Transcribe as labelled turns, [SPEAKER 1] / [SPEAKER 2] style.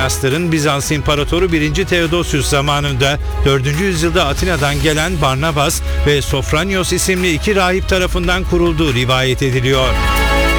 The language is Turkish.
[SPEAKER 1] manastırın Bizans İmparatoru 1. Theodosius zamanında 4. yüzyılda Atina'dan gelen Barnabas ve Sofranios isimli iki rahip tarafından kurulduğu rivayet ediliyor.